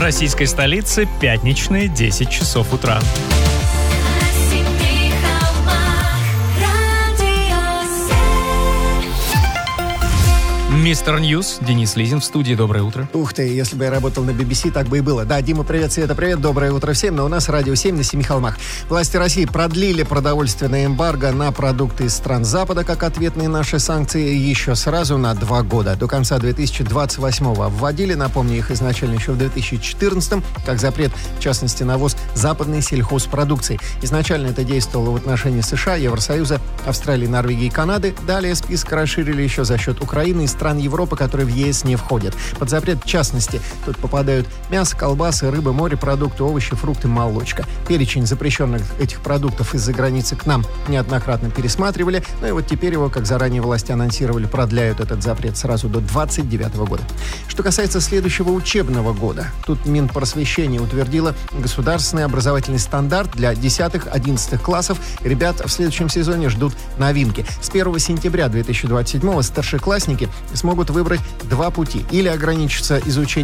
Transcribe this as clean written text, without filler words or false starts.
российской столице пятничные 10 часов утра. Мистер Ньюс, Денис Лизин в студии. Доброе утро. Ух ты, если бы я работал на BBC, так бы и было. Да, Дима, привет, Света, привет, доброе утро всем. Но у нас Радио 7 на Семи холмах. Власти России продлили продовольственное эмбарго на продукты из стран Запада, как ответные наши санкции, еще сразу на 2 года. До конца 2028-го вводили, напомню, их изначально еще в 2014-м, как запрет, в частности, на ввоз западной сельхозпродукции. Изначально это действовало в отношении США, Евросоюза, Австралии, Норвегии и Канады. Далее список расширили еще за счет Украины и стран Европы, которые в ЕС не входят. Под запрет, в частности, тут попадают мясо, колбасы, рыба, морепродукты, овощи, фрукты, молочка. Перечень запрещенных этих продуктов из-за границы к нам неоднократно пересматривали, но и вот теперь его, как заранее власти анонсировали, продляют этот запрет сразу до 2029 года. Что касается следующего учебного года, тут Минпросвещение утвердило государственный образовательный стандарт для 10-11 классов. Ребят в следующем сезоне ждут новинки. С 1 сентября 2027 старшеклассники смогут выбрать 2 пути. Или ограничиться изучением